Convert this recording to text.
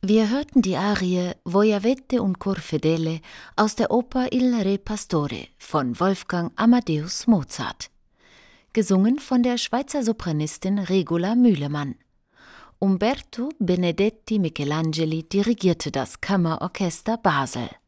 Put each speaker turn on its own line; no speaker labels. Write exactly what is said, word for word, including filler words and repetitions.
Wir hörten die Arie Voiavette un cor fedele aus der Oper Il Re Pastore von Wolfgang Amadeus Mozart, gesungen von der Schweizer Sopranistin Regula Mühlemann. Umberto Benedetti Michelangeli dirigierte das Kammerorchester Basel.